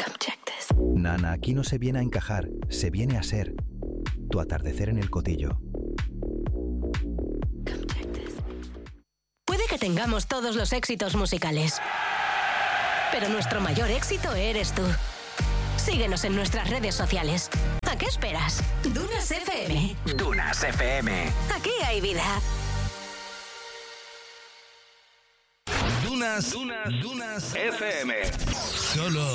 Nana, aquí no se viene a encajar, se viene a ser. Tu atardecer en el Cotillo. Puede que tengamos todos los éxitos musicales, pero nuestro mayor éxito eres tú. Síguenos en nuestras redes sociales. ¿A qué esperas? Dunas FM. Dunas FM. Aquí hay vida. Dunas FM. Solo